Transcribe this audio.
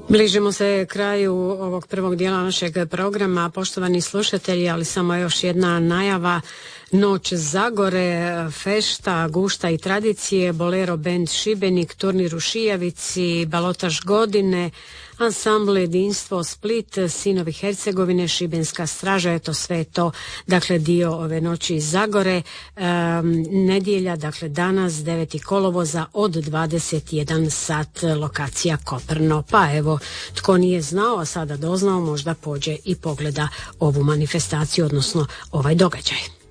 Bližimo se kraju ovog prvog dijela našeg programa, poštovani slušatelji, ali samo još jedna najava. Noć Zagore, fešta, gušta i tradicije, Bolero band Šibenik, turnir u Šijavici, balotaž godine, ansambl Jedinstvo Split, Sinovi Hercegovine, Šibenska straža, eto sve to, dakle dio ove noći Zagore, nedjelja, dakle danas 9. kolovoza od 21 sat, lokacija Koprno. Pa evo, tko nije znao, a sada doznao, možda pođe i pogleda ovu manifestaciju, odnosno ovaj događaj.